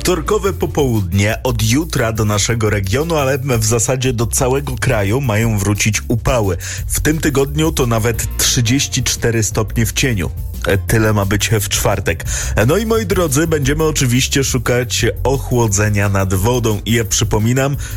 Wtorkowe popołudnie, od jutra do naszego regionu, ale w zasadzie do całego kraju mają wrócić upały. W tym tygodniu to nawet 34 stopnie w cieniu. Tyle ma być w czwartek. No i moi drodzy, będziemy oczywiście szukać ochłodzenia nad wodą. I ja przypominam,